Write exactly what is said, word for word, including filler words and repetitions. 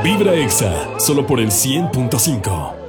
Vibra Exa, solo por el cien punto cinco.